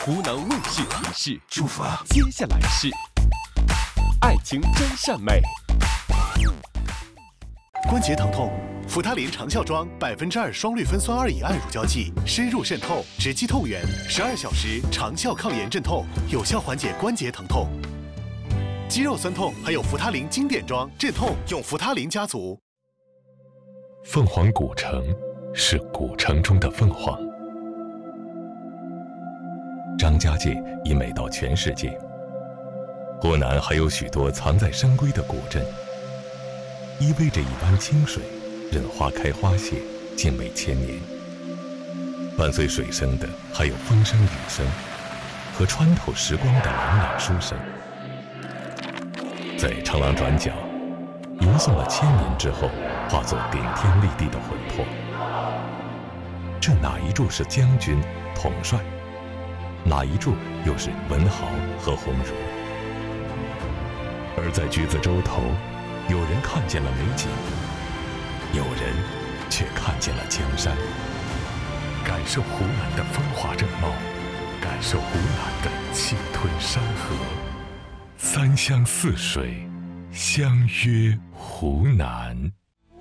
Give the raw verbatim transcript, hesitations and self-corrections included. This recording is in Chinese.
湖南卫视提示： 祝福啊！ 接下来是爱情真善美。 关节疼痛，扶他林长效妆百分之二双氯芬酸二乙胺乳胶剂，深入渗透，直击痛源，十二小时长效抗炎镇痛，有效缓解关节疼痛。肌肉酸痛还有扶他林经典装镇痛，用扶他林家族。 凤凰古城是古城中的凤凰。张家界已美到全世界。湖南还有许多藏在深闺的古镇，依偎着一湾清水，任花开花谢，静美千年。伴随水声的还有风声雨声，和穿透时光的朗朗书声。在长廊转角，吟诵了千年之后，化作顶天立地的魂魄。这哪一柱是将军、统帅？哪一柱又是文豪和鸿儒？而在橘子洲头，有人看见了美景，有人却看见了江山。感受湖南的风华正茂，感受湖南的气吞山河。三湘四水，相约湖南。